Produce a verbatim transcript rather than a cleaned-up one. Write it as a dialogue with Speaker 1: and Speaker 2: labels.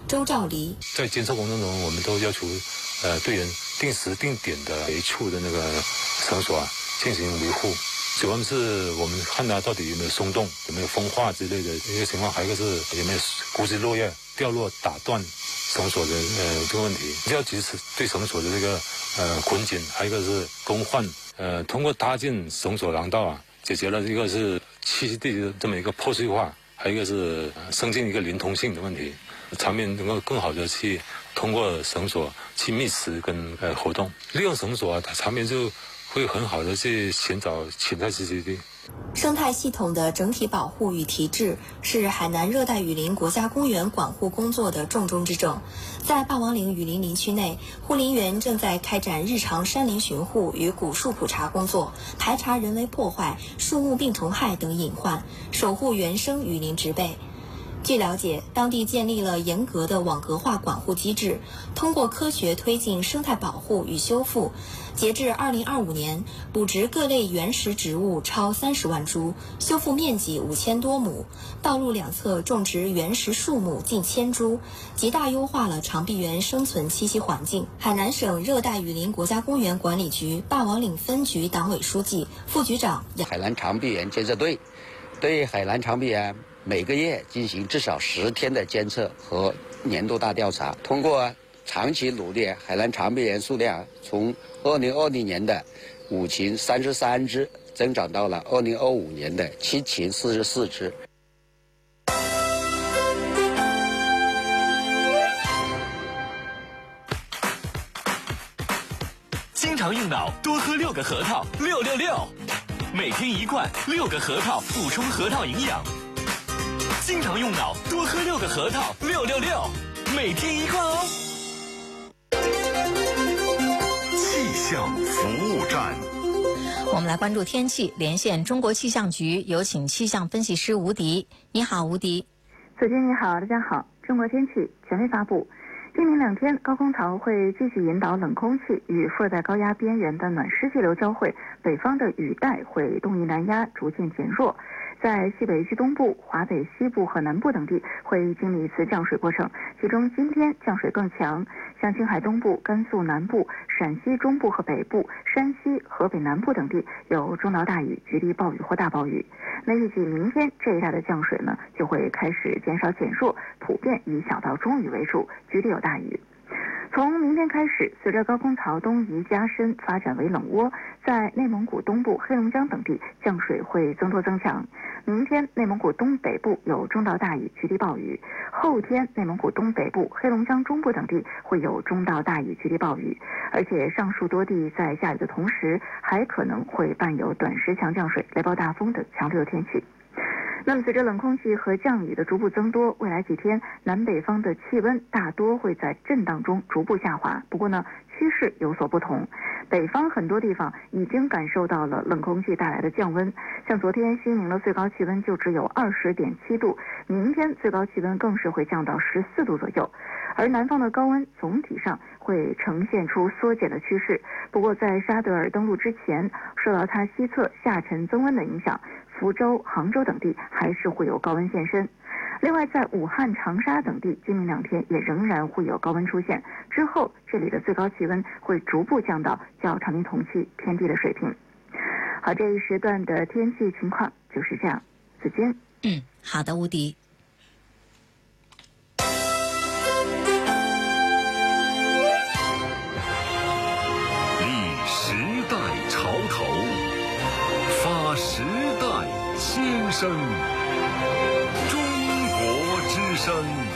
Speaker 1: 周兆黎。
Speaker 2: 在监测过程中，我们都要求呃队员定时定点的每一处的那个绳索啊进行维护。主要是我们看它到底有没有松动，有没有风化之类的一些情况，还有一个是有没有枯枝落叶掉落打断绳索的呃这个问题，要及时对绳索的这个呃捆紧，还有一个是更换。呃，通过搭建绳索廊道啊，解决了一个是栖地的这么一个破碎化，还有一个是增进一个灵通性的问题，场面能够更好的去通过绳索去觅食跟呃活动，利用绳索啊，它场面就会很好的去寻找潜在栖息地。
Speaker 1: 生态系统的整体保护与提质是海南热带雨林国家公园管护工作的重中之重。在霸王岭雨林林区内，护林员正在开展日常山林巡护与古树普查工作，排查人为破坏、树木病虫害等隐患，守护原生雨林植被。据了解，当地建立了严格的网格化管护机制，通过科学推进生态保护与修复。截至二零二五年，补植各类原始植物超三十万株，修复面积五千多亩，道路两侧种植原始树木近千株，极大优化了长臂猿生存栖息环境。海南省热带雨林国家公园管理局霸王岭分局党委书记、副局长
Speaker 3: 海南长臂猿监测队对海南长臂猿每个月进行至少十天的监测和年度大调查，通过长期努力，海南长臂猿数量从二零二零年的五群三十三只增长到了二零二五年的七群四十四只。
Speaker 4: 经常用脑，多喝六个核桃，六六六，每天一罐，六个核桃补充核桃营养。经常用脑，多喝六个核桃，六六六，每天一罐哦。
Speaker 5: 气象服务站，
Speaker 6: 我们来关注天气，连线中国气象局，有请气象分析师吴迪。你好，吴迪。
Speaker 7: 子君你好，大家好。中国天气权威发布，今明两天高空槽会继续引导冷空气与副热带高压边缘的暖湿气流交汇，北方的雨带会东移南压，逐渐减弱。在西北、西东部、华北西部和南部等地会经历一次降水过程，其中今天降水更强，像青海东部、甘肃南部、陕西中部和北部、山西、河北南部等地有中到大雨、局地暴雨或大暴雨。那预计明天这一带的降水呢，就会开始减少减弱，普遍以小到中雨为主，局地有大雨。从明天开始，随着高空槽东移加深，发展为冷涡，在内蒙古东部、黑龙江等地降水会增多增强。明天内蒙古东北部有中到大雨、局地暴雨，后天内蒙古东北部、黑龙江中部等地会有中到大雨、局地暴雨，而且上述多地在下雨的同时，还可能会伴有短时强降水、雷暴大风等强烈天气。那么随着冷空气和降雨的逐步增多，未来几天南北方的气温大多会在震荡中逐步下滑，不过呢趋势有所不同。北方很多地方已经感受到了冷空气带来的降温，像昨天西宁的最高气温就只有二十点七度，明天最高气温更是会降到十四度左右。而南方的高温总体上会呈现出缩减的趋势，不过在沙德尔登陆之前，受到它西侧下沉增温的影响，福州、杭州等地还是会有高温现身。另外在武汉、长沙等地今明两天也仍然会有高温出现，之后这里的最高气温会逐步降到较常年同期偏低的水平。好，这一时段的天气情况就是这样。子君。
Speaker 6: 嗯，好的，吴迪。
Speaker 5: 立时代潮头，发时代先声，中国之声。